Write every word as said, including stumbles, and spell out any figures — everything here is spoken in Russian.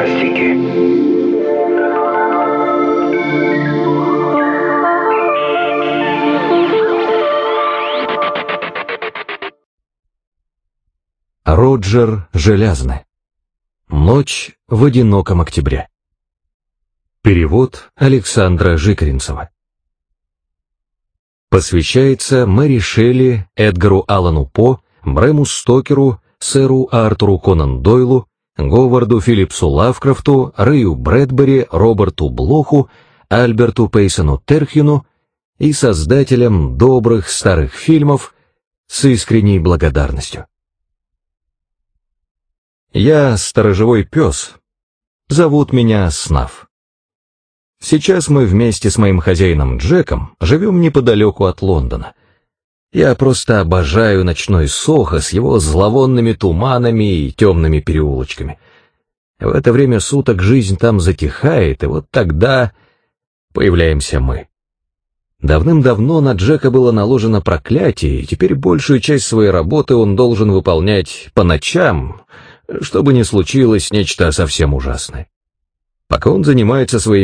фантастики. Роджер Желязный. Ночь в одиноком октябре. Перевод Александра Жикринцева. Посвящается Мэри Шелли, Эдгару Аллану По, Брэму Стокеру, сэру Артуру Конан Дойлу, Говарду Филлипсу Лавкрафту, Рэю Брэдбери, Роберту Блоху, Альберту Пейсону Терхюну и создателям добрых старых фильмов с искренней благодарностью. Я сторожевой пес. Зовут меня Снаф. Сейчас мы вместе с моим хозяином Джеком живем неподалеку от Лондона. Я просто обожаю ночной Сохо с его зловонными туманами и темными переулочками. В это время суток жизнь там затихает, и вот тогда появляемся мы. Давным-давно на Джека было наложено проклятие, и теперь большую часть своей работы он должен выполнять по ночам, чтобы не случилось нечто совсем ужасное. Пока он занимается своими